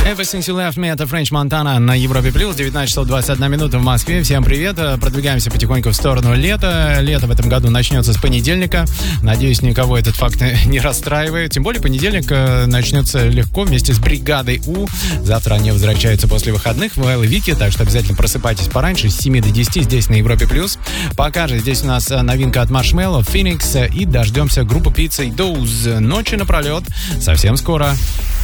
Ever Since You Left Me, это French Montana на Европе Плюс, 19 часов 21 минута в Москве. Всем привет, продвигаемся потихоньку в сторону лета. Лето в этом году начнется с понедельника. Надеюсь, никого этот факт не расстраивает. Тем более понедельник начнется легко вместе с бригадой У. Завтра они возвращаются после выходных в Эл и Вики, так что обязательно просыпайтесь пораньше, с 7 до 10 здесь на Европе Плюс. Пока же здесь у нас новинка от Marshmello, Phoenix, и дождемся группы Pizza и Doze ночи напролет. Совсем скоро.